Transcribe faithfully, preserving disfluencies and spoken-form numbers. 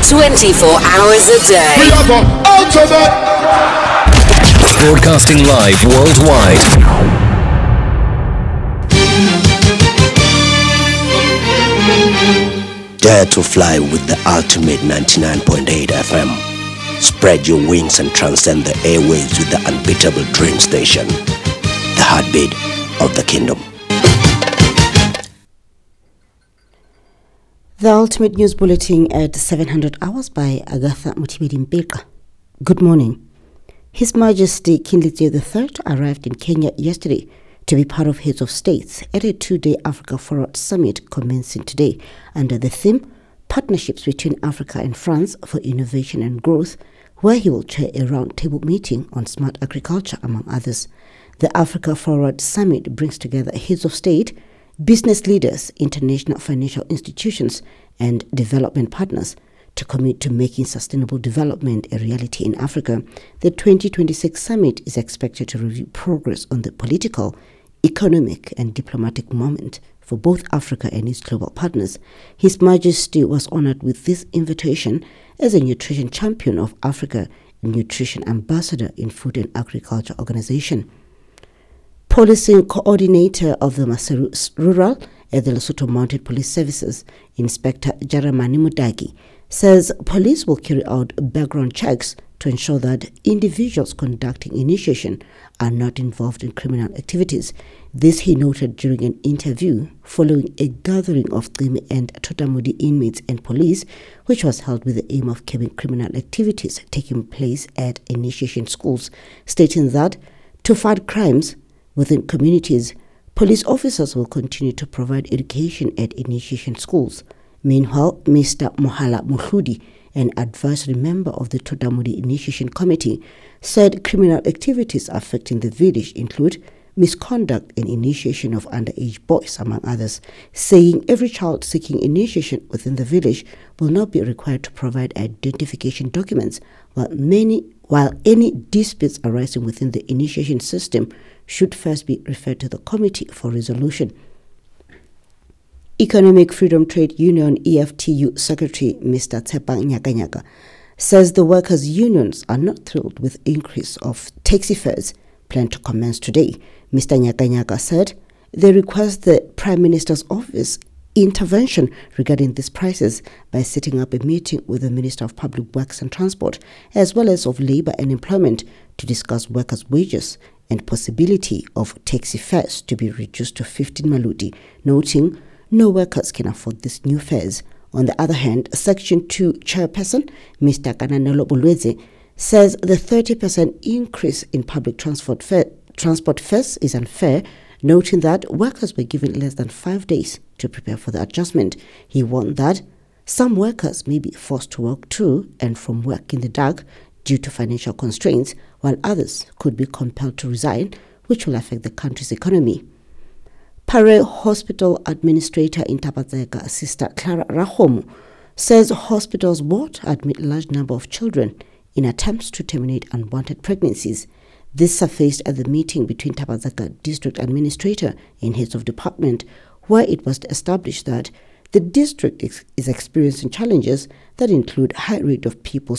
twenty-four hours a day. We are the ultimate. Broadcasting live worldwide. Dare to fly with the ultimate ninety-nine point eight F M. Spread your wings and transcend the airwaves with the unbeatable Dream Station. The heartbeat of the kingdom. The Ultimate News Bulletin at seven hundred hours by Agatha Mutibedi-Mpeka. Good morning. His Majesty King Letsie the third arrived in Kenya yesterday to be part of heads of states at a two-day Africa Forward Summit commencing today under the theme Partnerships between Africa and France for Innovation and Growth, where he will chair a roundtable meeting on smart agriculture, among others. The Africa Forward Summit brings together heads of state, business leaders, international financial institutions, and development partners to commit to making sustainable development a reality in Africa. The twenty twenty-six summit is expected to review progress on the political, economic, and diplomatic moment for both Africa and its global partners. His Majesty was honored with this invitation as a nutrition champion of Africa and nutrition ambassador in Food and Agriculture Organization. Policing coordinator of the Maseru Rural at the Lesotho Mounted Police Services, Inspector Jaramani Mudagi, says police will carry out background checks to ensure that individuals conducting initiation are not involved in criminal activities. This he noted during an interview following a gathering of Cime and Totamudi inmates and police, which was held with the aim of curbing criminal activities taking place at initiation schools, stating that to fight crimes within communities, police officers will continue to provide education at initiation schools. Meanwhile, Mister Mohala Muhludi, an advisory member of the Totamudi Initiation Committee, said criminal activities affecting the village include misconduct and initiation of underage boys, among others, saying every child seeking initiation within the village will not be required to provide identification documents, while many while any disputes arising within the initiation system should first be referred to the committee for resolution. Economic Freedom Trade Union E F T U Secretary Mister Tshepang Nyakanyaka says the workers' unions are not thrilled with increase of taxi fares planned to commence today. Mister Nyakanyaka said they request the Prime Minister's office intervention regarding these prices by setting up a meeting with the Minister of Public Works and Transport as well as of Labour and Employment to discuss workers' wages and possibility of taxi fares to be reduced to fifteen maludi, noting no workers can afford these new fares. On the other hand, Section two Chairperson Mister Kananelo Bulweze says the thirty percent increase in public transport fare, transport fares is unfair, noting that workers were given less than five days to prepare for the adjustment. He warned that some workers may be forced to work to and from work in the dark due to financial constraints, while others could be compelled to resign, which will affect the country's economy. Pare Hospital Administrator in Thaba-Tseka, Sister Clara Rahomo, says hospitals won't admit a large number of children in attempts to terminate unwanted pregnancies. This surfaced at the meeting between Thaba-Tseka District Administrator and heads of department, where it was established that the district is, is experiencing challenges that include high rate of people